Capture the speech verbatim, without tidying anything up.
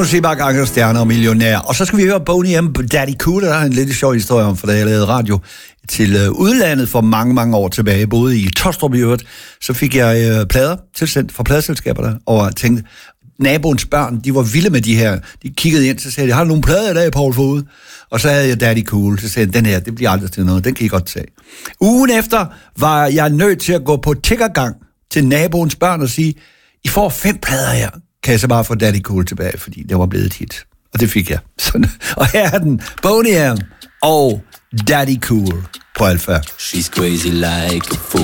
Sebak, Anker, Stjerner og Millionær. Og så skal vi høre Boney M. Daddy Cool. Der er en lidt sjov historie om, for da jeg lavede radio til uh, udlandet for mange, mange år tilbage, boede i Tostrup i øvrigt, så fik jeg uh, plader tilsendt fra pladeselskaber der, og tænkte, naboens børn, de var vilde med de her. De kiggede ind, så sagde de, har du nogle plader i dag, Poul Fod? Og så havde jeg Daddy Cool. Så sagde jeg, den her, det bliver aldrig til noget, den kan I godt tage. Ugen efter var jeg nødt til at gå på tiggergang til naboens børn og sige, I får fem plader her. Kan jeg så bare få Daddy Cool tilbage, fordi det var blevet et hit. Og det fik jeg. Sådan. Og her er den, Boney M. og Daddy Cool på Alpha. She's crazy like a fool.